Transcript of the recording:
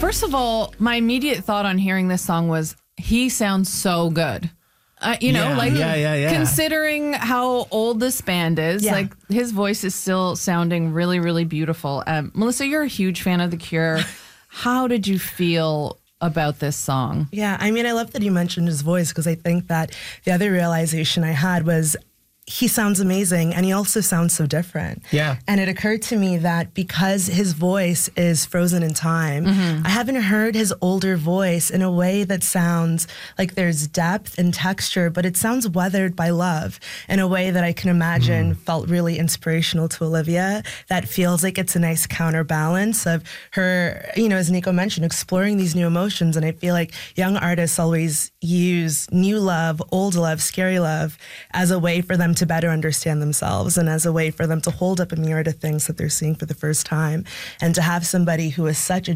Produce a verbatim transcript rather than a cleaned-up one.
First of all, my immediate thought on hearing this song was, he sounds so good. Uh, you know, Yeah, like yeah, yeah, yeah. considering how old this band is, Yeah. like his voice is still sounding really, really beautiful. Um, Melissa, you're a huge fan of The Cure. How did you feel about this song? Yeah, I mean, I love that you mentioned his voice, because I think that the other realization I had was he sounds amazing and he also sounds so different. Yeah. And it occurred to me that because his voice is frozen in time, Mm-hmm. I haven't heard his older voice in a way that sounds like there's depth and texture, but it sounds weathered by love in a way that I can imagine felt really inspirational to Olivia. That feels like it's a nice counterbalance of her, you know, as Nico mentioned, exploring these new emotions. And I feel like young artists always use new love, old love, scary love as a way for them to better understand themselves and as a way for them to hold up a mirror to things that they're seeing for the first time. And to have somebody who is such a